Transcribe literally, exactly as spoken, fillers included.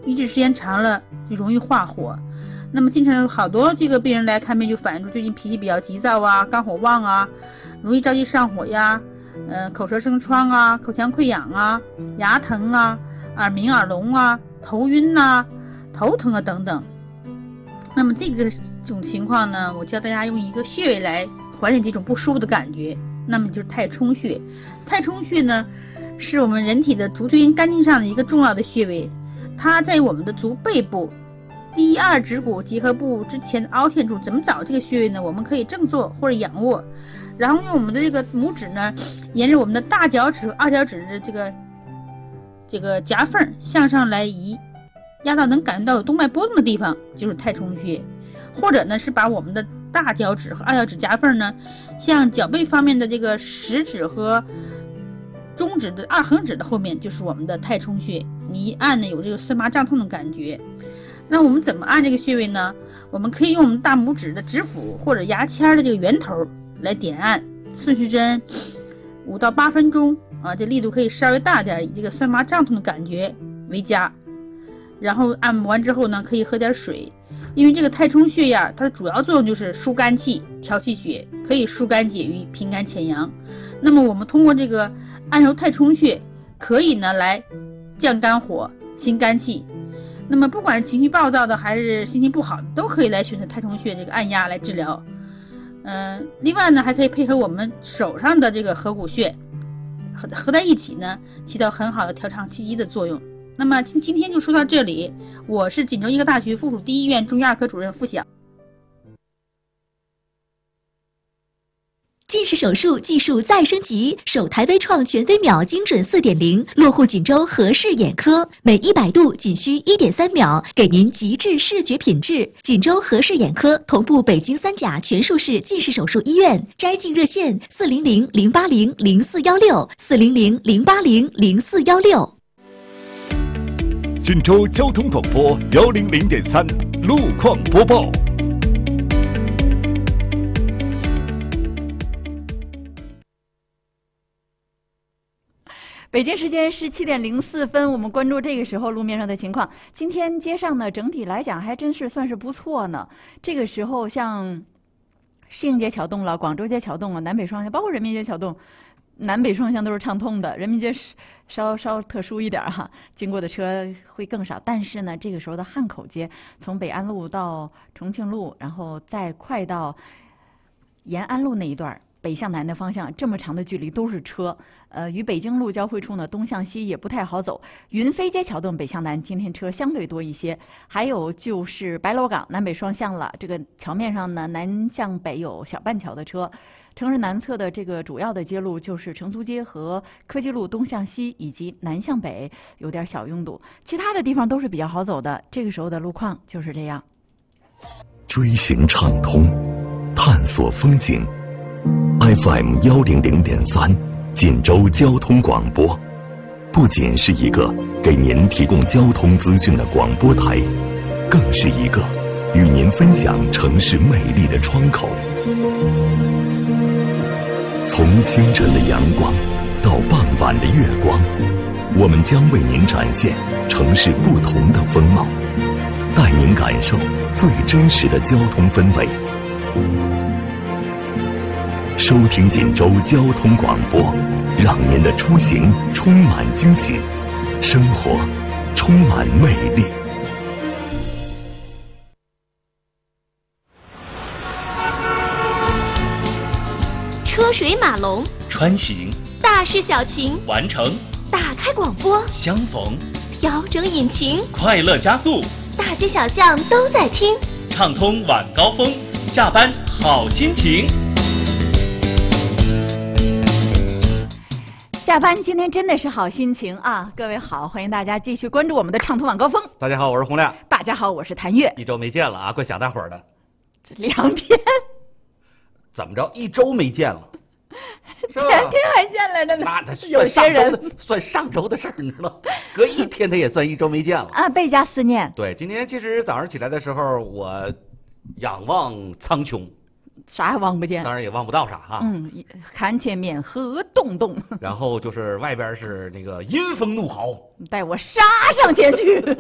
一直时间长了就容易化火。那么经常有好多这个病人来看病就反映出最近脾气比较急躁啊，肝火旺啊，容易着急上火呀，呃，口舌生疮啊，口腔溃疡啊，牙疼啊，耳鸣耳聋啊，头晕呐、啊，头疼啊等等。那么这个这种情况呢，我教大家用一个穴位来缓解这种不舒服的感觉，那么就是太冲穴。太冲穴呢，是我们人体的足厥阴肝经上的一个重要的穴位，它在我们的足背部第一二指骨结合部之前的凹陷处。怎么找这个穴位呢？我们可以正坐或者仰卧，然后用我们的这个拇指呢，沿着我们的大脚趾和二脚趾的这个这个夹缝向上来移，压到能感觉到有动脉波动的地方，就是太冲穴。或者呢，是把我们的大脚趾和二脚趾夹缝呢，向脚背方面的这个食指和中指的二横指的后面，就是我们的太冲穴。你一按呢，有这个酸麻胀痛的感觉。那我们怎么按这个穴位呢？我们可以用我们大拇指的指腹或者牙签的这个圆头来点按，顺时针五到八分钟啊，这力度可以稍微大点，以这个酸麻胀痛的感觉为佳。然后按摩完之后呢，可以喝点水，因为这个太冲穴呀，它的主要作用就是疏肝气、调气血，可以疏肝解郁、平肝潜阳。那么我们通过这个按揉太冲穴，可以呢来降肝火、行肝气。那么不管是情绪暴躁的还是心情不好的，都可以来选择太冲穴这个按压来治疗。嗯、呃，另外呢，还可以配合我们手上的这个合谷穴，合合在一起呢，起到很好的调畅气机的作用。那么今今天就说到这里，我是锦州医科大学附属第一医院中医二科主任付晓。 近视手术技术再升级，首台微创全飞秒精准 四点零 落户锦州和氏眼科，每一百度仅需 一点三秒，给您极致视觉品质。锦州和氏眼科同步北京三甲全术式近视手术医院，摘镜热线四零零零八零零四幺六四零零零八零零四幺六。 锦州交通广播幺零零点三路况播报。 北京时间十七点零四分，我们关注这个时候路面上的情况。今天街上呢，整体来讲还真是算是不错呢。这个时候，像适应街桥洞了、广州街桥洞了、南北双向，包括人民街桥洞，南北双向都是畅通的。人民街稍稍特殊一点哈，经过的车会更少。但是呢，这个时候的汉口街，从北安路到重庆路，然后再快到延安路那一段，北向南的方向，这么长的距离都是车。呃，与北京路交汇处呢，东向西也不太好走。云飞街桥洞北向南，今天车相对多一些。还有就是白螺岗南北双向了，这个桥面上呢，南向北有小半桥的车。城市南侧的这个主要的街路就是成都街和科技路东向西以及南向北有点小拥堵，其他的地方都是比较好走的。这个时候的路况就是这样。 追寻畅通，探索风景。F M 幺零零点三，锦州交通广播，不仅是一个给您提供交通资讯的广播台，更是一个与您分享城市魅力的窗口。从清晨的阳光到傍晚的月光，我们将为您展现城市不同的风貌，带您感受最真实的交通氛围。收听锦州交通广播，让您的出行充满惊喜，生活充满魅力。 车水马龙， 穿行， 大事小情， 完成， 打开广播， 相逢， 调整引擎， 快乐加速， 大街小巷都在听， 畅通晚高峰，下班好心情。 下班今天真的是好心情啊！各位好，欢迎大家继续关注我们的畅通晚高峰。 大家好，我是洪亮。 大家好，我是谭月。 一周没见了啊，怪想大伙儿的。 这两天怎么着？一周没见了？ 前天还见来了呢。 那他有些人算上周的事儿，你知道？隔一天他也算一周没见了啊，倍加思念。 对，今天其实早上起来的时候，我仰望苍穹。 啥也望不见， 当然也望不到啥哈。 嗯，看前面何洞洞， 然后就是外边是那个阴风怒号， 带我杀上前去。